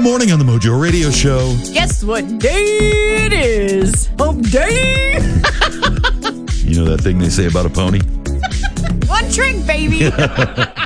morning on the Mojo Radio Show. Guess what day it is? Hump day! You know that thing they say about a pony? One trick, baby!